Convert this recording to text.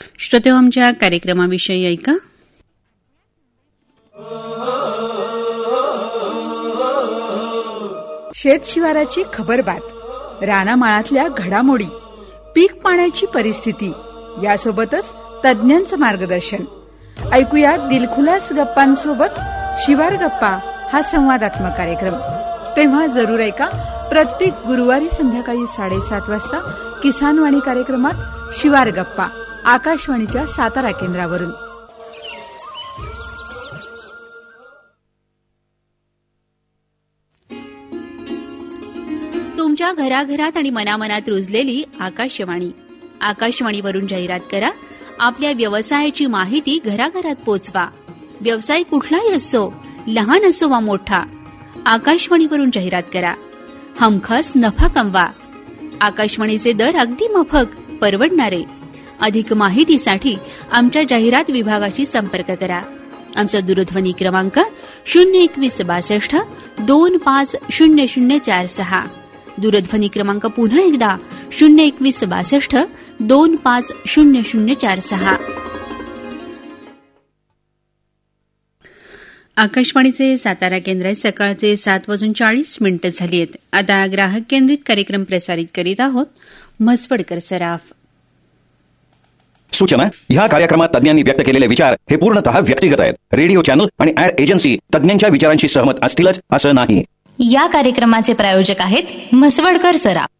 श्रोतेहो, आमच्या कार्यक्रमाविषयी ऐका. शेतशिवाराची खबरबात, रानामाळातल्या घडामोडी, पीक पाण्याची परिस्थिती यासोबतच तज्ज्ञांचं मार्गदर्शन. ऐकूया दिलखुलास गप्पांसोबत शिवार गप्पा हा संवादात्मक कार्यक्रम. तेव्हा जरूर ऐका प्रत्येक गुरुवारी संध्याकाळी 7:30 वाजता किसानवाणी कार्यक्रमात शिवार गप्पा, आकाशवाणीच्या सातारा केंद्रावरून. तुमच्या घराघरात आणि मनामनात रुजलेली आकाशवाणी. आकाशवाणीवरून जाहिरात करा. आपल्या व्यवसायाची माहिती घराघरात पोचवा. व्यवसाय कुठलाही असो, लहान असो वा मोठा, आकाशवाणीवरून जाहिरात करा. हमखास नफा कमवा. आकाशवाणीचे दर अगदी माफक, परवडणारे. अधिक माहितीसाठी आमच्या जाहिरात विभागाशी संपर्क करा. आमचा दूरध्वनी क्रमांक 02162 250046. दूरध्वनी क्रमांक पुन्हा एकदा 02162 250046. आकाशवाणीचे सातारा केंद्र सकाळचे 7:40 झाली आहेत. आता ग्राहक केंद्रित कार्यक्रम प्रसारित करीत आहोत. म्हसवडकर सराफ. सूचना: ह्या कार्यक्रमात तज्ञांनी व्यक्त केलेले विचार हे पूर्णतः व्यक्तिगत आहेत. रेडिओ चॅनल आणि ऍड एजन्सी तज्ञांच्या विचारांशी सहमत असतीलच असं नाही. या कार्यक्रमाचे प्रायोजक आहेत म्हसवडकर सराफ.